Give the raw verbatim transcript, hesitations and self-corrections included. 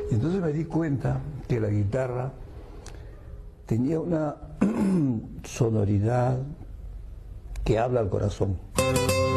Y entonces me di cuenta que la guitarra tenía una sonoridad que habla al corazón.